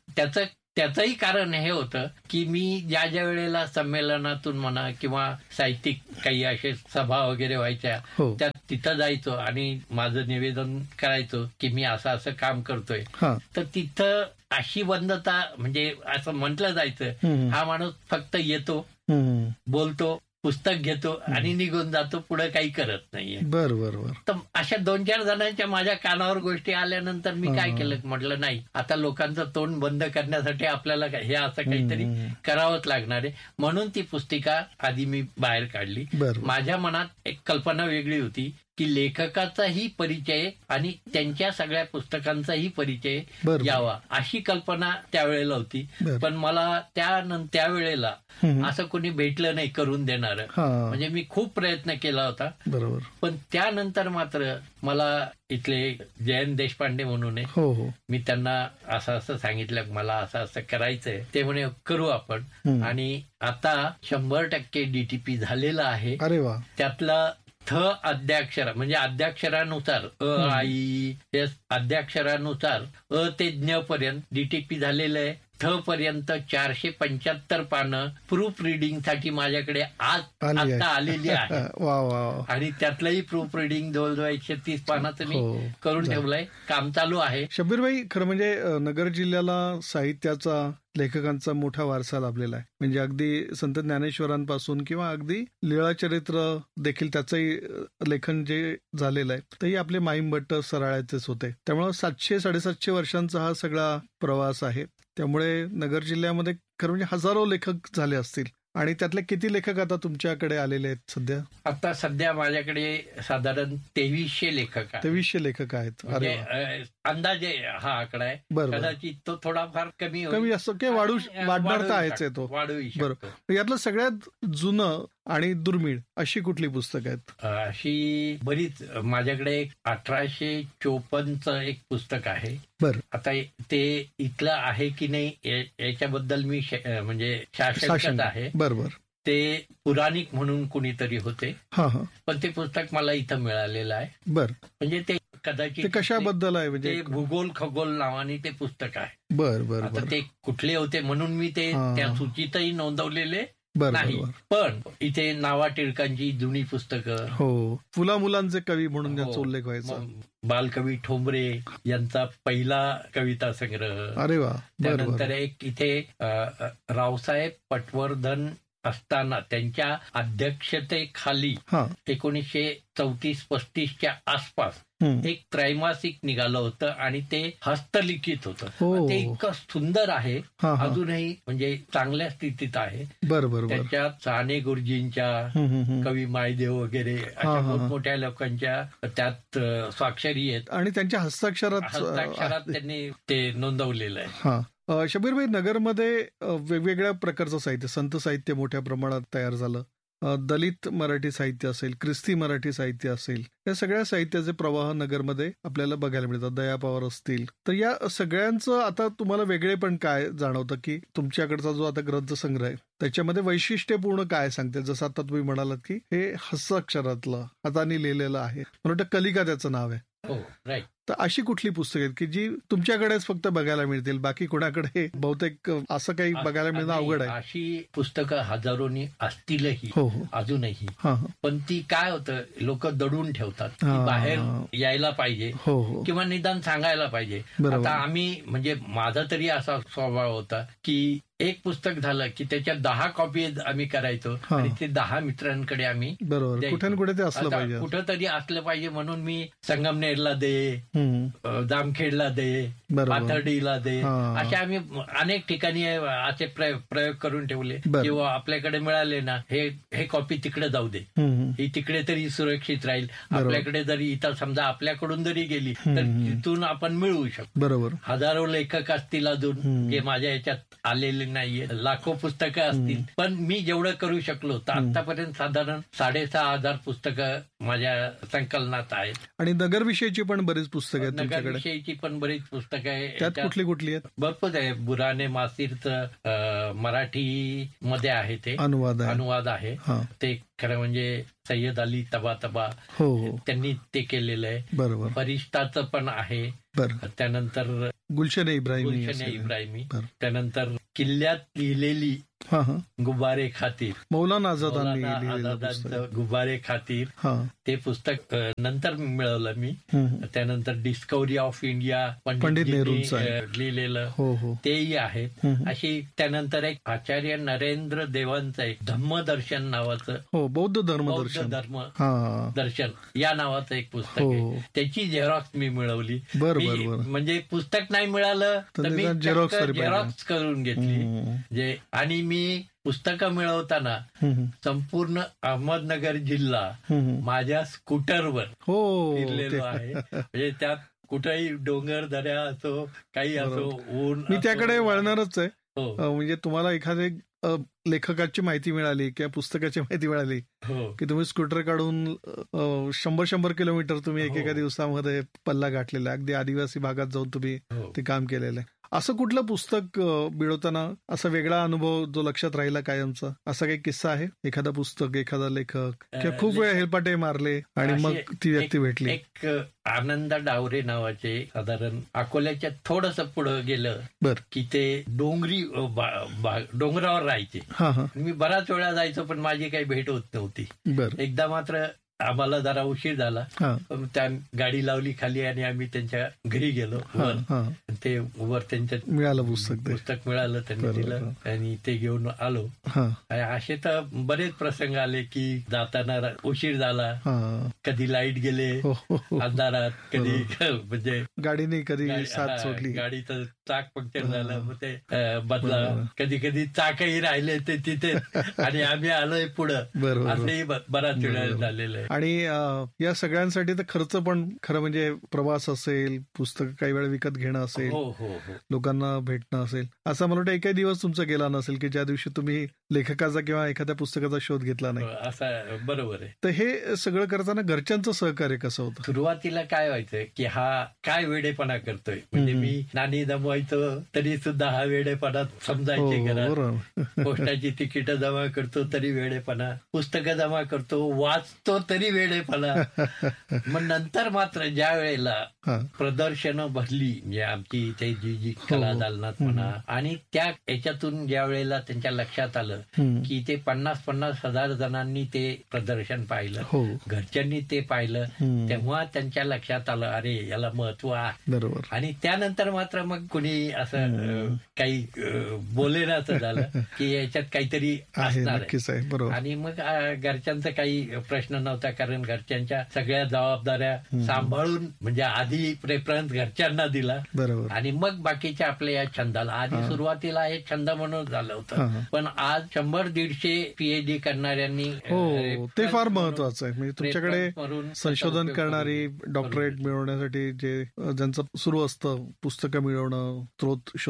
त्याचंही कारण हे होतं की मी ज्या वेळेला संमेलनातून म्हणा किंवा साहित्यिक काही असे सभा वगैरे व्हायच्या, त्यात तिथं जायचो आणि माझं निवेदन करायचो की मी असं काम करतोय, तर तिथं अशी बंधता म्हणजे असं म्हटलं जायचं हा माणूस फक्त येतो, बोलतो, पुस्तक घेतो आणि निघून जातो, पुढे काही करत नाहीये. बरोबर. तर अशा 2-4 जणांच्या माझ्या कानावर गोष्टी आल्यानंतर मी काय केलं, म्हटलं नाही आता लोकांचं तोंड बंद करण्यासाठी आपल्याला हे असं काहीतरी करावंच लागणार आहे. म्हणून ती पुस्तिका आधी मी बाहेर काढली. माझ्या मनात एक कल्पना वेगळी होती की लेखकाचाही परिचय आणि त्यांच्या सगळ्या पुस्तकांचाही परिचय यावा, अशी कल्पना त्यावेळेला होती. पण मला त्यावेळेला असं कोणी भेटलं नाही करून देणार. म्हणजे मी खूप प्रयत्न केला होता. बरोबर. पण त्यानंतर मात्र मला इथले जयंत देशपांडे म्हणून मी त्यांना असं सांगितलं म्हणजे असं करायचंय. ते म्हणे करू आपण. आणि आता 100% DTP झालेला आहे. अरे वा. त्यातला अद्याक्षर म्हणजे अद्याक्षरानुसार आई अद्याक्षरानुसार ते ज्ञ पर्यंत DTP झालेलं आहे. पर्यंत 475 पानं प्रूफ रिडिंग साठी माझ्याकडे आता आलेली आहे. आणि त्यातलंही प्रूफ रिडिंग जवळजवळ 130 पानाचं मी करून ठेवलंय, काम चालू आहे. शब्बीरभाई, खरं म्हणजे नगर जिल्ह्याला साहित्याचा, लेखकांचा मोठा वारसा लाभलेला आहे. म्हणजे अगदी संत ज्ञानेश्वरांपासून किंवा अगदी लीळाचरित्र देखील त्याचंही लेखन जे झालेलं आहे, तेही आपले माईमभट्ट सराळ्याचेच होते. त्यामुळे 700-750 वर्षांचा हा सगळा प्रवास आहे. त्यामुळे नगर जिल्ह्यामध्ये खरं म्हणजे हजारो लेखक झाले असतील. आणि त्यातले किती लेखक आता तुमच्याकडे आलेले आहेत सध्या? आता सध्या माझ्याकडे साधारण 2300 लेखक आहेत. 2300 लेखक आहेत. अंदाजे हा आकडा आहे. कदाचित तो थोडाफार कमी असं काही वाढणार तर आहेच आहे तो. बरोबर. यातलं सगळ्यात जुनं आणि दुर्मिळ अशी कुठली पुस्तक आहेत? अशी बरीच. माझ्याकडे 1854चं एक पुस्तक आहे. बरं. आता ते इथलं आहे की नाही याच्याबद्दल मी म्हणजे शासकच आहे. बरोबर. ते पुराणिक म्हणून कुणीतरी होते, पण ते पुस्तक मला इथं मिळालेलं आहे. बरं. म्हणजे ते कदाचित कशाबद्दल आहे? म्हणजे भूगोल खगोल नावाने ते पुस्तक आहे. बरं. आता ते कुठले होते म्हणून मी ते त्या सूचीतही नोंदवलेले नाही. पण इथे नावा टिळकांची जुनी पुस्तकं, फुला मुलांचे कवी म्हणून त्याचा उल्लेख व्हायचा, बालकवी ठोंबरे यांचा पहिला कविता संग्रह. अरे वा. त्यानंतर एक इथे रावसाहेब पटवर्धन असताना त्यांच्या अध्यक्षतेखाली 1934-35च्या आसपास एक त्रैमासिक निघालं होतं आणि ते हस्तलिखित होतं. ते इतकं सुंदर आहे, अजूनही म्हणजे चांगल्या स्थितीत आहे. बरोबर. त्याच्यात साने गुरुजींच्या, कवी मायदेव वगैरे अशा मोठमोठ्या लोकांच्या त्यात स्वाक्षरी आहेत आणि त्यांच्या हस्ताक्षरात त्यांनी ते नोंदवलेलं आहे. शब्बीरभाई, नगरमध्ये वेगवेगळ्या प्रकारचं साहित्य, संत साहित्य मोठ्या प्रमाणात तयार झालं. दलित मराठी साहित्य असेल, ख्रिस्ती मराठी साहित्य असेल, या सगळ्या साहित्याचे प्रवाह नगरमध्ये आपल्याला बघायला मिळतात. दया पवार असतील, तर या सगळ्यांचं आता तुम्हाला वेगळे पण काय जाणवतं की तुमच्याकडचा जो आता ग्रंथसंग्रह आहे त्याच्यामध्ये वैशिष्ट्यपूर्ण काय सांगते? जसं आता तुम्ही म्हणालात की हे हस्ताक्षरातलं हाताने लिहिलेलं आहे, मला वाटतं कलिका त्याचं नाव आहे. हो, राईट. तर अशी कुठली पुस्तकं आहेत की जी तुमच्याकडेच फक्त बघायला मिळतील, बाकी कोणाकडे बहुतेक असं काही बघायला मिळणं अवघड आहे? अशी पुस्तकं हजारोनी असतीलही अजूनही, पण ती काय होतं, लोक दडून ठेवतात, बाहेर यायला पाहिजे किंवा निदान सांगायला पाहिजे. आता आम्ही, म्हणजे माझा तरी असा स्वभाव होता की एक पुस्तक झालं की त्याच्या 10 कॉपी आम्ही करायचो आणि ते 10 मित्रांकडे आम्ही कुठे कुठे ते असलं पाहिजे, कुठंतरी असलं पाहिजे म्हणून मी संगमनेरला दे, जामखेडला दे, पाथर्डीला दे, असे आम्ही अनेक ठिकाणी असे प्रयोग करून ठेवले. किंवा आपल्याकडे मिळाले ना, हे कॉपी तिकडे जाऊ दे, ही तिकडे तरी सुरक्षित राहील, आपल्याकडे जरी इथं समजा आपल्याकडून जरी गेली तर तिथून आपण मिळवू शकतो. बरोबर. हजारो लेखक असतील अजून जे माझ्या याच्यात आलेले नाहीये, लाखो पुस्तकं असतील, पण मी जेवढं करू शकलो तर आतापर्यंत साधारण 6,500 पुस्तकं माझ्या संकलनात आहेत. आणि नगरविषयीची पण बरीच पुस्तकं आहेत तुमच्याकडे? नगरविषयीची पण बरीच पुस्तकं आहेत. त्यात कुठली कुठली आहेत? भरपूर आहे. बुराने मासीरचं मराठी मध्ये आहे, ते अनुवाद आहे. ते खरं म्हणजे सय्यद अली तबातबा त्यांनी ते केलेलं आहे. बरोबर. फरिश्ताचं पण आहे. त्यानंतर गुलशन इब्राहिमी. त्यानंतर किल्ल्यात लिहिलेली गुब्बारे खातीर, मौलाना आझादांचं गुब्बारे खातीर, ते पुस्तक नंतर मिळवलं मी. त्यानंतर डिस्कव्हरी ऑफ इंडिया पंडित नेहरूंचं लिहिलेलं तेही आहेत. अशी त्यानंतर एक आचार्य नरेंद्र देवांचं एक धम्मदर्शन नावाचं, बौद्ध धर्म दर्शन या नावाचं एक पुस्तक आहे. त्याची झेरॉक्स मी मिळवली. म्हणजे पुस्तक नाही मिळालं तर मी झेरॉक्स करून घेतली. आणि मी पुस्तकं मिळवताना संपूर्ण अहमदनगर जिल्हा माझ्या स्कूटरवर फिरलेलो आहे. म्हणजे त्यात कुठेही डोंगर दऱ्या असो, काही असो, ऊन, मी त्याकडे वळणारच आहे. म्हणजे तुम्हाला एखादे लेखकाची माहिती मिळाली किंवा पुस्तकाची माहिती मिळाली की तुम्ही स्कूटर काढून 100 किलोमीटर तुम्ही एकेका दिवसामध्ये पल्ला गाठलेला, अगदी आदिवासी भागात जाऊन तुम्ही ते काम केलेलं आहे. असं कुठलं पुस्तक मिळवताना असा वेगळा अनुभव जो लक्षात राहिला कायमचा, असा काही किस्सा आहे? एखादा पुस्तक, एखादा लेखक किंवा खूप वेळा हेलपाटे मारले आणि मग ती व्यक्ती भेटली? एक आनंद डावरे नावाचे, साधारण अकोल्याच्या थोडस पुढं गेलं की ते डोंगरावर राहायचे. मी बराच वेळा जायचो पण माझी काही भेट होत नव्हती. एकदा मात्र आम्हाला जरा उशीर झाला, त्या गाडी लावली खाली आणि आम्ही त्यांच्या घरी गेलो. ते वर त्यांच्या मिळालं पुस्तक मिळालं, त्यांनी दिलं आणि ते घेऊन आलो. असे तर बरेच प्रसंग आले की जाताना उशीर झाला, कधी लाईट गेले अंधारात, कधी म्हणजे गाडीने कधी साथ सोडली, गाडीचं चाक पंक्चर झालं, मग ते बदला, कधी कधी चाकही राहिले ते तिथे आणि आम्ही आलोय पुढं, असंही बराच वेळा झालेलं आहे. आणि या सगळ्यांसाठी तर खर्च पण, खरं म्हणजे प्रवास असेल, पुस्तक काही वेळा विकत घेणं असेल, लोकांना भेटणं असेल, असा मला वाटतं एकही दिवस तुमचा गेला नसेल की ज्या दिवशी तुम्ही लेखकाचा किंवा एखाद्या पुस्तकाचा शोध घेतला नाही. असं बरोबर आहे. तर हे सगळं करताना घरच्यांचं सहकार्य कसं होतं? सुरुवातीला काय व्हायचं की हा काय वेडेपणा करतोय, म्हणजे मी नाणी जमवायचो तरी सुद्धा हा वेडेपणा समजायचे घरात. पोस्टाची तिकीट जमा करतो तरी वेडेपणा, पुस्तकं जमा करतो, वाचतो तरी वेडेपणा. मग नंतर मात्र ज्या वेळेला प्रदर्शनं भरली, म्हणजे आमची इथे जी कला दालनात म्हणा, आणि त्या याच्यातून ज्या वेळेला त्यांच्या लक्षात आलं की ते 50-50 हजार जणांनी ते प्रदर्शन पाहिलं, घरच्यांनी ते पाहिलं, तेव्हा त्यांच्या लक्षात आलं अरे याला महत्व आहे. बरोबर. आणि त्यानंतर मात्र मग कुणी असं काही बोलेनाचं झालं की याच्यात काहीतरी असणार आहे. आणि मग घरच्यांचा काही प्रश्न नव्हता, कारण घरच्यांच्या सगळ्या जबाबदाऱ्या सांभाळून, म्हणजे आधी प्रेफरन्स घरच्यांना दिला आणि मग बाकीच्या आपल्या या छंदाला. आधी सुरुवातीला हे छंद म्हणून झालं होतं, पण आज 100-150 PhD करणाऱ्यांनी ते फार महत्वाचं आहे. म्हणजे तुमच्याकडे संशोधन करणारी, डॉक्टरेट मिळवण्यासाठी जे ज्यांचं सुरू असतं पुस्तकं मिळवणं, स्रोत शोधणं,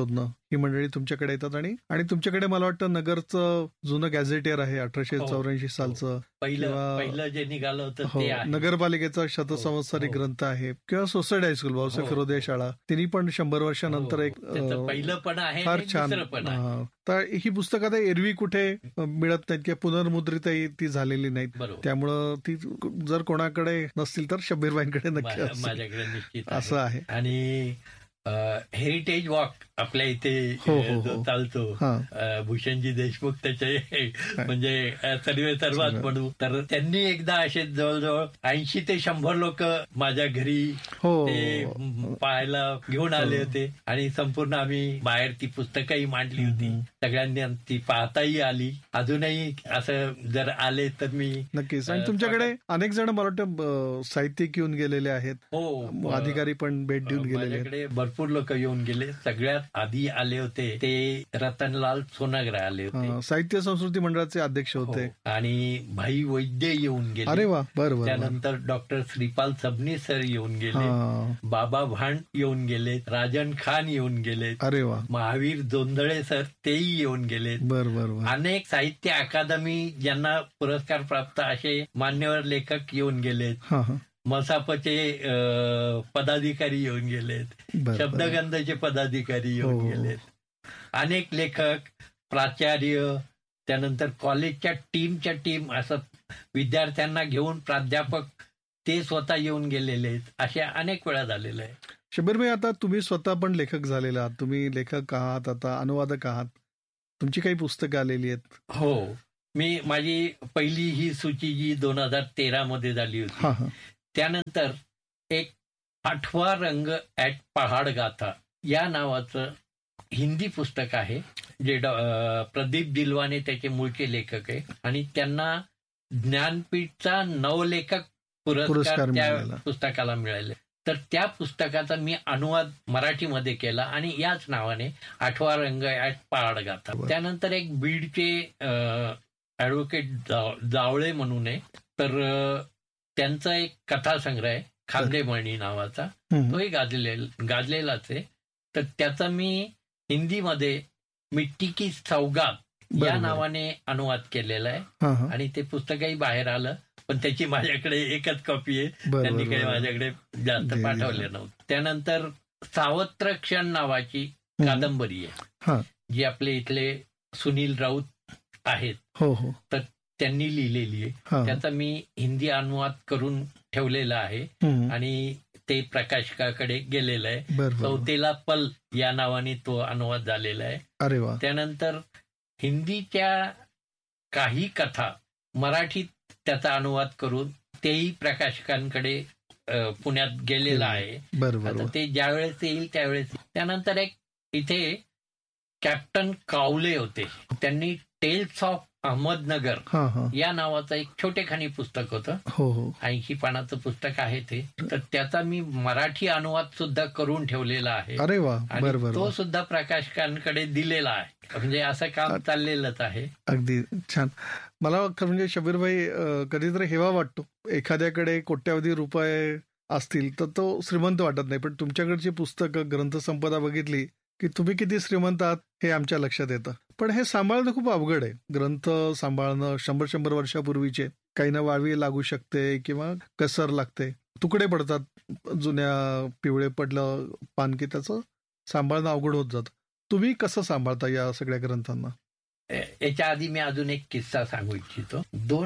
ही मंडळी तुमच्याकडे येतात आणि तुमच्याकडे मला वाटतं नगरचं जुनं गॅझेटियर आहे 1884 सालचं, पहिलं जे निघालं होतं ते आहे. नगरपालिकेचा शतसंवत्सरी ग्रंथ आहे, किंवा सोसायटी हायस्कूल भाऊसाहेब फिरोदिया शाळा, तिने पण 100 वर्षानंतर एक पहिलं पण आहे, फार छान. तर ही पुस्तकं आता एरवी कुठे मिळत नाहीत किंवा पुनर्मुद्रितही ती झालेली नाहीत, त्यामुळं ती जर कोणाकडे नसतील तर शब्बीरबाईंकडे नक्की माझ्याकडे निश्चित असं आहे. आणि हेरिटेज वॉक आपल्या इथे जो चालतो, भूषणजी देशमुख त्याचे म्हणजे सर्वात म्हणू तर त्यांनी एकदा असे जवळजवळ 80 ते 100 लोक माझ्या घरी ते पाहायला घेऊन आले होते आणि संपूर्ण आम्ही बाहेर ती पुस्तकंही मांडली होती, सगळ्यांनी ती पाहताही आली. अजूनही असं जर आले तर मी नक्कीच. आणि तुमच्याकडे अनेक जण मला वाटतं साहित्यिक येऊन गेलेले आहेत, अधिकारी पण भेट देऊन गेलेले, भरपूर लोक येऊन गेले. सगळ्यात आधी आले होते ते रतनलाल सोनाग्रा आले होते, साहित्य संस्कृती मंडळाचे अध्यक्ष होते, आणि भाई वैद्य येऊन गेले. अरे वा, बरोबर. त्यानंतर डॉक्टर श्रीपाल सबनी सर येऊन गेले, बाबा भांड येऊन गेले, राजन खान येऊन गेले, अरे वा, महावीर जोंधळे सर तेही येऊन गेले. बरोबर. अनेक साहित्य अकादमी ज्यांना पुरस्कार प्राप्त असे मान्यवर लेखक येऊन गेलेत, मसापचे पदाधिकारी येऊन गेलेत, शब्दगंधचे पदाधिकारी येऊन गेलेत, अनेक लेखक, प्राचार्य, त्यानंतर कॉलेजच्या टीम असं विद्यार्थ्यांना घेऊन प्राध्यापक ते स्वतः येऊन गेलेले आहेत. अशा अनेक वेळा झालेलं आहे. शब्बीरभाई, आता तुम्ही स्वतः पण लेखक झालेला आहात, तुम्ही लेखक आहात, आता अनुवादक आहात, तुमची काही पुस्तकं आलेली आहेत? हो, माझी पहिली ही सूची जी 2013 मध्ये झाली होती. त्यानंतर एक 8वा रंग ॲट पहाड गाथा या नावाचं हिंदी पुस्तक आहे, जे प्रदीप दिलवाने त्याचे मूळचे लेखक आहे, आणि त्यांना ज्ञानपीठचा नवलेखक पुरस्कार त्या पुस्तकाला मिळाले. तर त्या पुस्तकाचा मी अनुवाद मराठीमध्ये केला आणि याच नावाने 8वा रंग ॲट पहाड गाथा. त्यानंतर एक बीडचे ॲडव्होकेट जावळे म्हणून आहे, तर त्यांचा एक कथासंग्रह आहे खांदेमळणी नावाचा, तोही गाजलेलाच आहे. तर त्याचा मी हिंदीमध्ये मिट्टी की सौगात या नावाने अनुवाद केलेला आहे, आणि ते पुस्तकही बाहेर आलं, पण त्याची माझ्याकडे एकच कॉपी आहे, त्यांनी काही माझ्याकडे जास्त पाठवले नव्हते. त्यानंतर सावत्र क्षण नावाची कादंबरी आहे, जी आपले इथले सुनील राऊत आहेत, तर त्यांनी लिहिलेली आहे. त्याचा मी हिंदी अनुवाद करून ठेवलेला आहे आणि ते प्रकाशकाकडे गेलेलं आहे. चौथीला पल या नावाने तो अनुवाद झालेला आहे. अरे वा. त्यानंतर हिंदीच्या काही कथा मराठीत त्याचा अनुवाद करून तेही प्रकाशकांकडे पुण्यात गेलेला आहे. आता ते ज्यावेळेस येईल त्यावेळेस. त्यानंतर एक इथे कॅप्टन कावले होते, त्यांनी टेल्स ऑफ अहमदनगर या नावाचं एक छोटेखानी पुस्तक होतं, 80 पानाचं पुस्तक आहे ते. तर त्याचा मी मराठी अनुवाद सुद्धा करून ठेवलेला आहे. अरे वा, आणि तो सुद्धा प्रकाशकांकडे दिलेला आहे. म्हणजे असं काम चाललेलंच आहे. अगदी छान. मला म्हणजे शब्बीरभाई कधीतरी हेवा वाटतो, एखाद्याकडे कोट्यावधी रुपये असतील तर तो श्रीमंत वाटत नाही, पण तुमच्याकडची पुस्तकं ग्रंथसंपदा बघितली की तुम्ही किती श्रीमंत आहात हे आमच्या लक्षात येतं. पण हे सांभाळणं खूप अवघड आहे. ग्रंथ सांभाळणं 100 वर्षापूर्वीचे, काही ना वाळवी लागू शकते किंवा कसर लागते, तुकडे पडतात, जुन्या पिवळे पडलं पान की त्याचं सांभाळणं अवघड होत जातं. तुम्ही कसं सांभाळता या सगळ्या ग्रंथांना? याच्या आधी मी अजून एक किस्सा सांगू इच्छितो.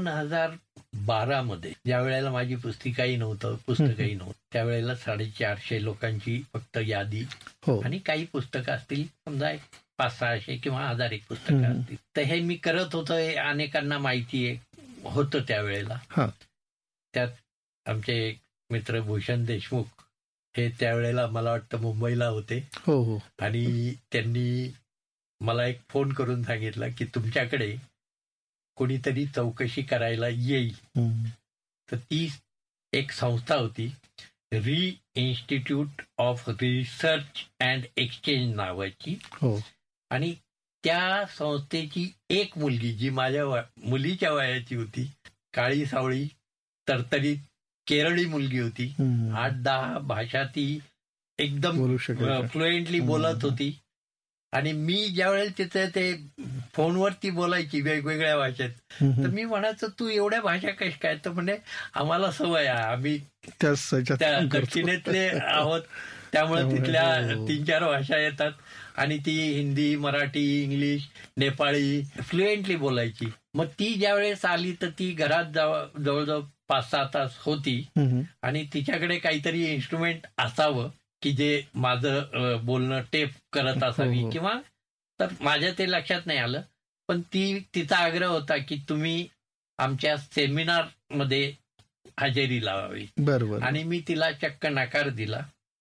2012 मध्ये ज्या वेळेला माझी पुस्तकही नव्हतं, त्यावेळेला 450 लोकांची फक्त यादी आणि काही पुस्तकं असतील, समजा 500-600 किंवा 1000 एक पुस्तकं असतील. तर हे मी करत होतो, हे अनेकांना माहिती होतं त्यावेळेला. त्यात आमचे मित्र भूषण देशमुख हे त्यावेळेला मला वाटतं मुंबईला होते, आणि त्यांनी मला एक फोन करून सांगितलं की तुमच्याकडे कोणीतरी चौकशी करायला येईल. तर ती एक संस्था होती, institute of research and exchange नावाची, आणि त्या संस्थेची एक मुलगी जी माझ्या मुलीच्या वयाची होती, काळी सावळी तरतरीत केरळी मुलगी होती, 8-10 भाषा ती एकदम फ्लुएंटली बोलत होती, आणि मी ज्यावेळेस तिथे ते फोनवरती बोलायची वेगवेगळ्या भाषेत, तर मी म्हणायचो तू एवढ्या भाषा कशी काय? तर म्हणजे आम्हाला सवय आहे, आम्ही त्या दक्षिणेतले आहोत, त्यामुळे तिथल्या 3-4 भाषा येतात आणि ती हिंदी, मराठी, इंग्लिश, नेपाळी फ्लुएंटली बोलायची. मग ती ज्यावेळेस आली तर ती घरात जवळजवळ 5-6 तास होती आणि तिच्याकडे काहीतरी इन्स्ट्रुमेंट असावं की जे माझं बोलणं टेप करत असावी किंवा, तर माझ्या ते लक्षात नाही आलं. पण तिचा आग्रह होता की तुम्ही आमच्या सेमिनार मध्ये हजेरी लावावी. बरोबर. आणि मी तिला चक्क नकार दिला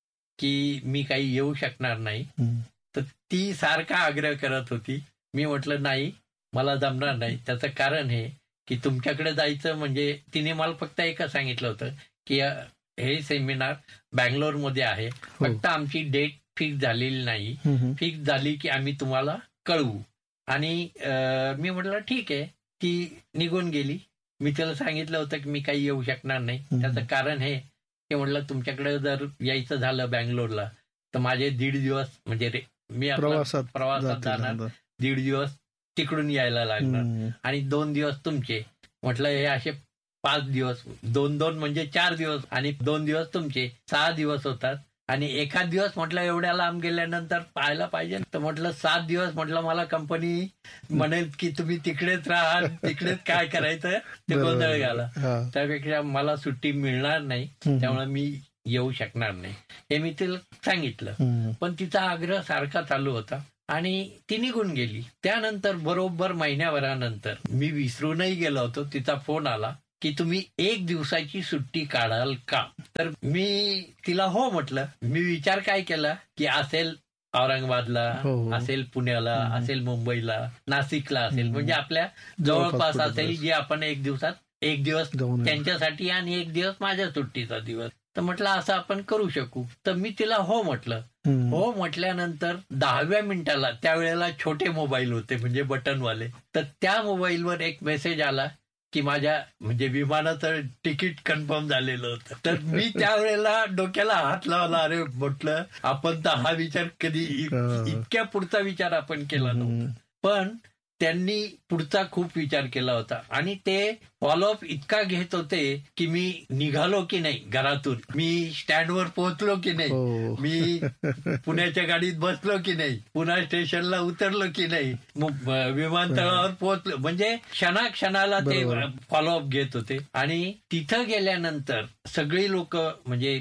की मी काही येऊ शकणार नाही. तर ती सारखा आग्रह करत होती. मी म्हटलं नाही, मला जमणार नाही. त्याचं कारण हे की तुमच्याकडे जायचं म्हणजे तिने मला फक्त एकच सांगितलं होतं की हे सेमिनार बँगलोरमध्ये आहे, फक्त आमची डेट फिक्स झालेली नाही, फिक्स झाली की आम्ही तुम्हाला कळवू. आणि मी म्हटलं ठीक आहे. ती निघून गेली. मी तिला सांगितलं होतं की मी काही येऊ शकणार नाही. त्याचं कारण हे की म्हटलं तुमच्याकडे जर यायचं झालं बँगलोरला तर माझे 1.5 दिवस म्हणजे मी प्रवासात जाणार, 1.5 दिवस तिकडून यायला लागणार आणि 2 दिवस तुमचे. म्हटलं हे असे 5 दिवस, 2 म्हणजे 4 दिवस आणि 2 दिवस तुमचे, 6 दिवस होतात. आणि एखाद दिवस म्हटलं एवढ्या लांब गेल्यानंतर पाहायला पाहिजे. तर म्हटलं 7 दिवस म्हटलं मला कंपनी म्हणेल की तुम्ही तिकडेच राहा, तिकडेच काय करायचं ते गोंधळ घाला, त्यापेक्षा मला सुट्टी मिळणार नाही, त्यामुळे मी येऊ शकणार नाही हे मी तिला सांगितलं. पण तिचा आग्रह सारखा चालू होता आणि ती निघून गेली. त्यानंतर बरोबर महिन्याभरानंतर मी विसरूनही गेलो होतो, तिचा फोन आला की तुम्ही 1 दिवसाची सुट्टी काढाल का? तर मी तिला हो म्हटलं. मी विचार काय केला की असेल औरंगाबादला, असेल पुण्याला, असेल मुंबईला, नाशिकला असेल, म्हणजे आपल्या जवळपास असेल जे आपण 1 दिवस त्यांच्यासाठी आणि 1 दिवस माझ्या सुट्टीचा दिवस. तर म्हटलं असं आपण करू शकू. तर मी तिला हो म्हटलं. हो म्हटल्यानंतर 10व्या मिनिटाला, त्यावेळेला छोटे मोबाईल होते म्हणजे बटनवाले, तर त्या मोबाईलवर एक मेसेज आला की माझ्या म्हणजे विमानाचं तिकीट कन्फर्म झालेलं होतं. तर मी त्यावेळेला डोक्याला हात लावला. अरे म्हटलं आपण तर हा विचार कधी इतक्या पुढचा विचार आपण केला नव्हता. पण त्यांनी पुढचा खूप विचार केला होता आणि ते फॉलोअप इतका घेत होते की मी निघालो की नाही घरातून, मी स्टँडवर पोहोचलो की नाही, मी पुण्याच्या गाडीत बसलो की नाही, पुन्हा स्टेशनला उतरलो की नाही, विमानतळावर पोहोचलो, म्हणजे क्षणाक्षणाला ते फॉलोअप घेत होते. आणि तिथं गेल्यानंतर सगळी लोक म्हणजे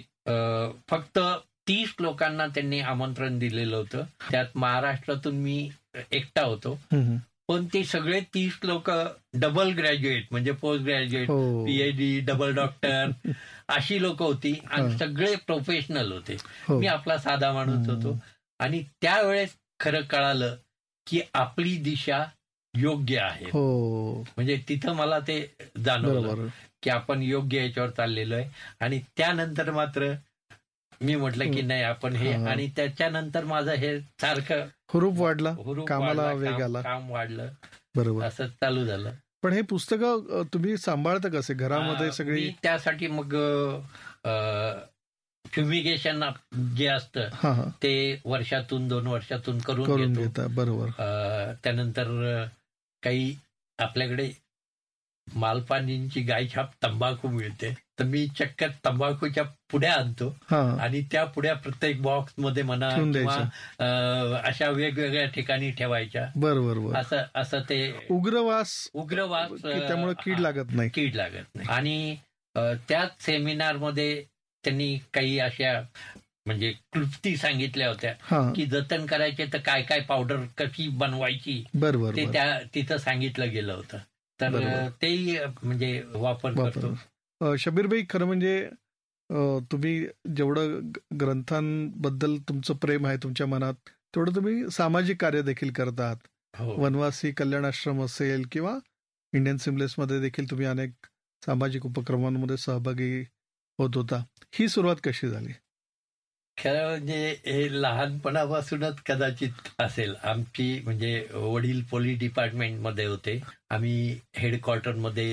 फक्त 30 लोकांना त्यांनी आमंत्रण दिलेलं होतं. त्यात महाराष्ट्रातून मी एकटा होतो. पण ते सगळे 30 लोक डबल ग्रॅज्युएट म्हणजे post graduate, PhD, double doctor अशी लोक होती आणि सगळे प्रोफेशनल होते. मी आपला साधा माणूस होतो. आणि त्यावेळेस खरं कळालं की आपली दिशा योग्य आहे. म्हणजे तिथं मला ते जाणवलं की आपण योग्य याच्यावर चाललेलो आहे. आणि त्यानंतर मात्र मी म्हटलं की नाही आपण हे, आणि त्याच्यानंतर माझं हे सारखं हुरूप वाढला, कामाला वेग आला, काम वाढलं, बरोबर, असं चालू झालं. पण हे पुस्तक तुम्ही सांभाळता कसे घरामध्ये सगळी? त्यासाठी मग फ्युमिगेशन जे असतं ते वर्षातून 2 वर्षातून करून घेतो. बरोबर. त्यानंतर काही आपल्याकडे मालपानींची गायछाप तंबाखू मिळते, तर मी चक्क तंबाखूच्या पुड्या आणतो आणि त्या पुड्या प्रत्येक बॉक्स मध्ये म्हणा किंवा अशा वेगवेगळ्या ठिकाणी ठेवायच्या. बरोबर. असं ते उग्रवास त्यामुळे कीड लागत नाही. आणि त्याच सेमिनार मध्ये त्यांनी काही अशा म्हणजे क्लुप्ती सांगितल्या होत्या की जतन करायचे तर काय काय पावडर कशी बनवायची, बरोबर, ते त्या तिथं सांगितलं गेलं होतं. तर तेही म्हणजे वापर करतो. शबीरभाई, खरं म्हणजे तुम्ही जेवढं ग्रंथांबद्दल तुमचं प्रेम आहे तुमच्या मनात, तेवढं तुम्ही सामाजिक कार्य देखील करतात. वनवासी कल्याण आश्रम असेल किंवा इंडियन सिम्बलेसमध्ये देखील तुम्ही अनेक सामाजिक उपक्रमांमध्ये सहभागी होत होता. ही सुरुवात कशी झाली? खरं म्हणजे हे लहानपणापासूनच कदाचित असेल. आमची म्हणजे वडील पोलीस डिपार्टमेंटमध्ये होते. आम्ही हेडक्वार्टरमध्ये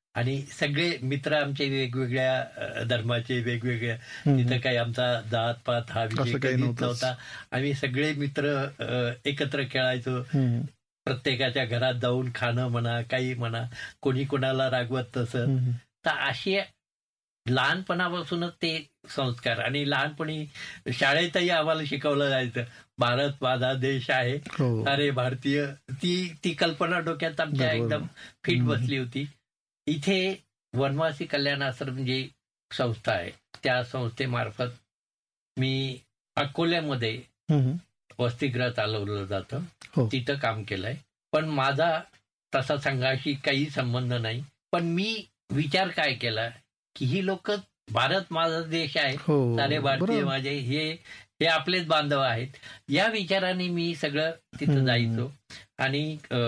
आणि सगळे मित्र आमचे वेगवेगळ्या धर्माचे, वेगवेगळ्या, तिथं काही आमचा जात पात हा विषय कधीच नव्हता. आम्ही सगळे मित्र एकत्र खेळायचो. प्रत्येकाच्या घरात जाऊन खाणं म्हणा, काही म्हणा, कोणी कोणाला रागवत तसं. तर असे लहानपणापासूनच ते संस्कार. आणि लहानपणी शाळेतही आम्हाला शिकवलं जायचं, भारत माझा देश आहे, अरे भारतीय. ती कल्पना डोक्यात आमच्या एकदम फिट बसली होती. इथे वनवासी कल्याण आश्रम जी संस्था आहे, त्या संस्थेमार्फत मी अकोल्यामध्ये वसतिगृह चालवलं जातं, तिथं काम केलंय. पण माझा तसा संघाशी काही संबंध नाही. पण मी विचार काय केला की ही लोक, भारत माझा देश आहे, सारे भारतीय माझे, हे आपलेच बांधव आहेत, या विचाराने मी सगळं तिथं जायचो. आणि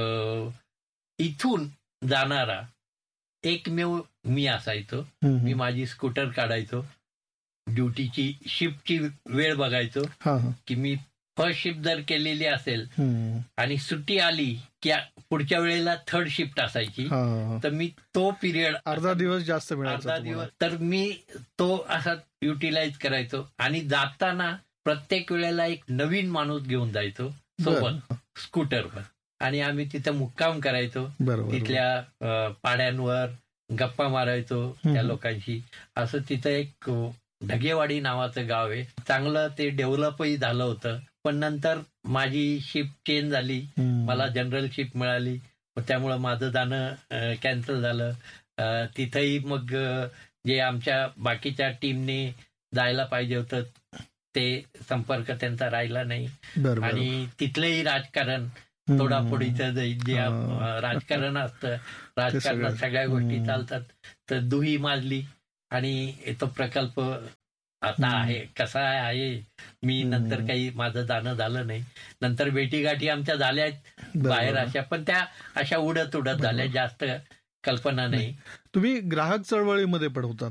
इथून जाणारा एकमेव मी असायचो. मी माझी स्कूटर काढायचो, ड्युटीची शिफ्टची वेळ बघायचो की मी फर्स्ट शिफ्ट जर केलेली असेल आणि सुट्टी आली की पुढच्या वेळेला थर्ड शिफ्ट असायची, तर मी तो पिरियड अर्धा दिवस जास्त अर्धा दिवस तर मी तो असा युटिलाइज करायचो. आणि जाताना प्रत्येक वेळेला एक नवीन माणूस घेऊन जायचो सोबत स्कूटरवर. आणि आम्ही तिथं मुक्काम करायचो, तिथल्या पाड्यांवर गप्पा मारायचो त्या लोकांशी. असं तिथं एक ढगेवाडी नावाचं गाव आहे, चांगलं ते डेव्हलपही झालं होतं. पण नंतर माझी शिफ्ट चेंज झाली, मला जनरल शिफ्ट मिळाली, त्यामुळं माझं जाणं कॅन्सल झालं. तिथंही मग जे आमच्या बाकीच्या टीमने जायला पाहिजे होतं ते संपर्क त्यांचा राहिला नाही. आणि तिथलंही राजकारण तोडाफोडीचं जे राजकारण असतं, राजकारणात सगळ्या गोष्टी चालतात, तर दुही माजली. आणि तो प्रकल्प आता आहे कसा आहे, मी नंतर काही माझं जाणं झालं नाही. नंतर भेटीगाठी आमच्या झाल्या बाहेर अशा, पण त्या अशा उडत झाल्या, जास्त कल्पना नाही. तुम्ही ग्राहक चळवळीमध्ये पण होतात.